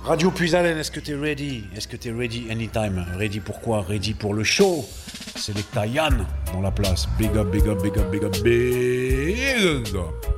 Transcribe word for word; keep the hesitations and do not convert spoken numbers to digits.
Radio Puisalène, est-ce que t'es ready? Est-ce que t'es ready anytime? Ready pour quoi? Ready pour le show? Selecta Yann dans la place. Big up, big up, big up, big up, big up.